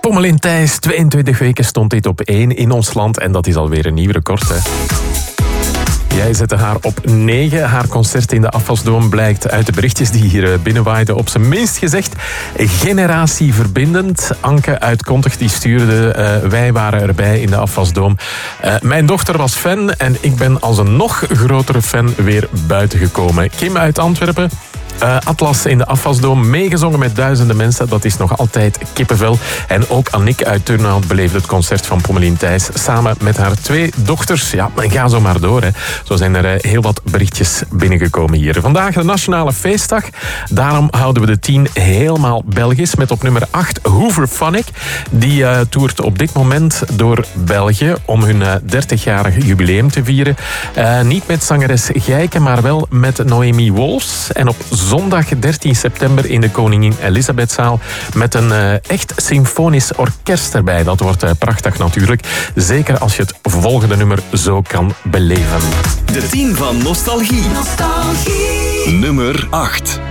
Pommelien Thijs, 22 weken stond dit op 1 in ons land. En dat is alweer een nieuw record, hè. Jij zette haar op 9. Haar concert in de Afwasdome blijkt uit de berichtjes die hier binnenwaaiden op zijn minst gezegd generatieverbindend. Anke uit Kontig die stuurde, wij waren erbij in de Afwasdome. Mijn dochter was fan en ik ben als een nog grotere fan weer buiten gekomen. Kim uit Antwerpen. Atlas in de Afwasdome, meegezongen met duizenden mensen. Dat is nog altijd kippenvel. En ook Annick uit Turnhout beleefde het concert van Pommelien Thijs samen met haar 2 dochters. Ja, en ga zo maar door. Hè. Zo zijn er heel wat berichtjes binnengekomen hier. Vandaag de Nationale Feestdag. Daarom houden we de 10 helemaal Belgisch. Met op nummer 8 Hooverphonic. Die toert op dit moment door België om hun 30-jarig jubileum te vieren. Niet met zangeres Gijke, maar wel met Noemi Wolfs. En op zondag 13 september in de Koningin Elisabethzaal met een echt symfonisch orkest erbij. Dat wordt prachtig natuurlijk. Zeker als je het volgende nummer zo kan beleven. De 10 van Nostalgie. Nummer 8.